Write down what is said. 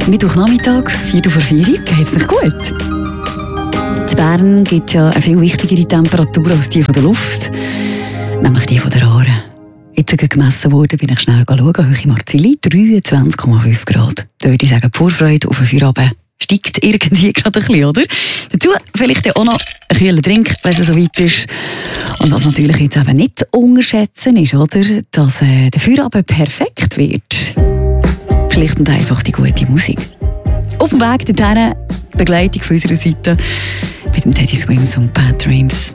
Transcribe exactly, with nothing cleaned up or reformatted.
Mittwochnachmittag, Viertel vor vier, geht's nicht gut? In Bern gibt es ja eine viel wichtigere Temperatur als die von der Luft, nämlich die von der Aare. Jetzt ist gemessen worden, bin ich schnell schauen, Höhe Marzili, dreiundzwanzig Komma fünf Grad. Da würde ich sagen, die Vorfreude auf den Feierabend steigt irgendwie gerade ein bisschen, oder? Dazu vielleicht auch noch ein kühler Drink, wenn es so weit ist. Und was natürlich jetzt eben nicht zu unterschätzen ist, oder? Dass äh, der Feierabend perfekt wird. Schlicht und einfach die gute Musik. Auf dem Weg dorthin, Begleitung von unserer Seite mit dem Teddy Swims und Bad Dreams.